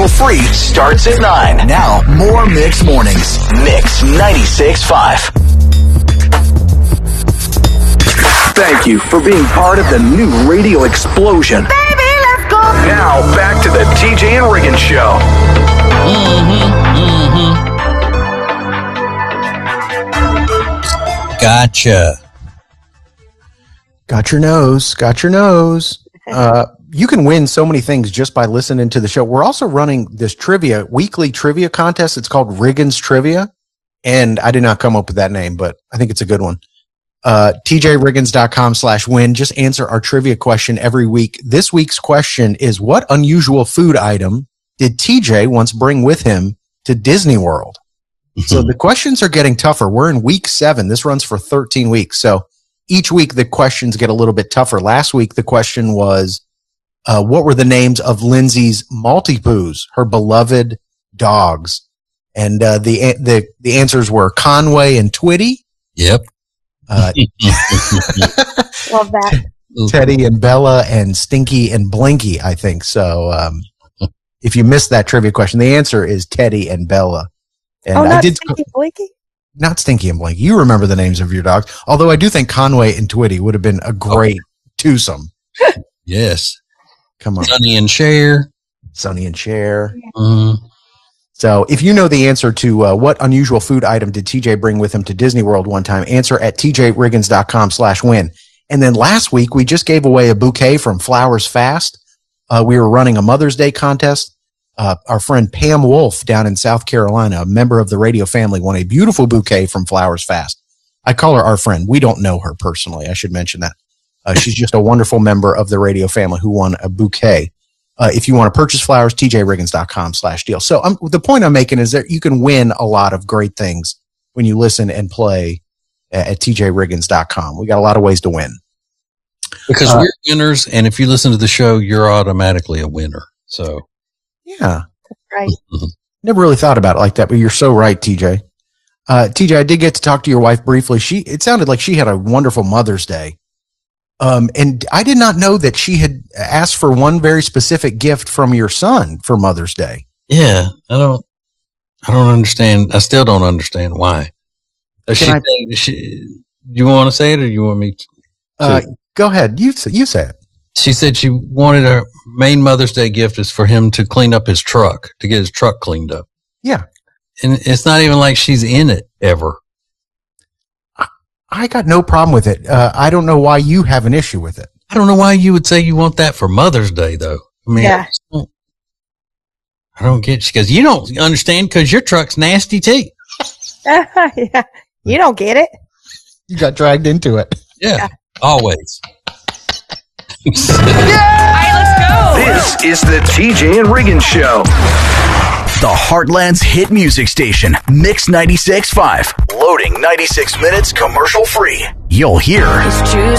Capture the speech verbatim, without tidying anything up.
commercial free, starts at nine. Now, more Mix Mornings. Mix ninety-six point five. Thank you for being part of the new radio explosion. Baby, let's go. Now, back to the T J and Riggins Show. Mm-hmm, mm-hmm. Gotcha. Got your nose. Got your nose. Uh, you can win so many things just by listening to the show. We're also running this trivia, weekly trivia contest. It's called Riggins Trivia. And I did not come up with that name, but I think it's a good one. Uh, tjriggins.com slash win. Just answer our trivia question every week. This week's question is, what unusual food item did T J once bring with him to Disney World? So the questions are getting tougher. We're in week seven. This runs for thirteen weeks. So each week the questions get a little bit tougher. Last week the question was, uh, what were the names of Lindsay's Maltipoos, her beloved dogs? And uh, the the the answers were Conway and Twitty. Yep. Uh, Love that. Teddy and Bella and Stinky and Blinky, I think. So um, if you missed that trivia question, the answer is Teddy and Bella. And oh, not I did Stinky Blinky? Not Stinky and Blinky. You remember the names of your dogs. Although I do think Conway and Twitty would have been a great oh. twosome. Yes. Come on. Sonny and Cher. Sonny and Cher. Mm-hmm. So if you know the answer to uh, what unusual food item did T J bring with him to Disney World one time, answer at tjriggins.com slash win. And then last week, we just gave away a bouquet from Flowers Fast. Uh, we were running a Mother's Day contest. Uh, our friend Pam Wolf down in South Carolina, a member of the radio family, won a beautiful bouquet from Flowers Fast. I call her our friend. We don't know her personally. I should mention that. Uh, she's just a wonderful member of the radio family who won a bouquet. Uh, if you want to purchase flowers, tjriggins.com slash deal. So um, the point I'm making is that you can win a lot of great things when you listen and play at, at tjriggins dot com. We got a lot of ways to win. Because uh, we're winners, and if you listen to the show, you're automatically a winner. So, yeah. That's right. Mm-hmm. Never really thought about it like that, but you're so right, T J. Uh, T J, I did get to talk to your wife briefly. She, it sounded like she had a wonderful Mother's Day. Um, and I did not know that she had asked for one very specific gift from your son for Mother's Day. Yeah, I don't, I don't understand. I still don't understand why. Uh, she, I, she, you want to say it, or you want me to? Uh, go ahead. You you say it. She said she wanted her main Mother's Day gift is for him to clean up his truck, to get his truck cleaned up. Yeah, and it's not even like she's in it ever. I got no problem with it. Uh, I don't know why you have an issue with it. I don't know why you would say you want that for Mother's Day, though. I mean, yeah. I, don't, I don't get it. She goes, you don't understand because your truck's nasty, too. Yeah. You don't get it. You got dragged into it. Yeah, yeah. Always. Yeah! All right, let's go. This is the T J and Riggins Show. The Heartland's hit music station, Mix ninety-six point five. Loading ninety-six minutes commercial free. You'll hear